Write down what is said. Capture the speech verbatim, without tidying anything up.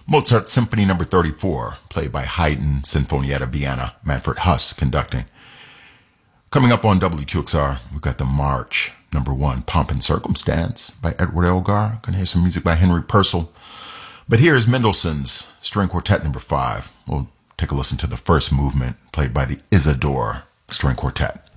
Mozart Symphony Number thirty-four, played by Haydn Sinfonietta Vienna, Manfred Huss conducting. Coming up on W Q X R, we've got the March Number one, Pomp and Circumstance by Edward Elgar. Gonna hear some music by Henry Purcell. But here's Mendelssohn's String Quartet Number five. We'll take a listen to the first movement, played by the Isidore String Quartet.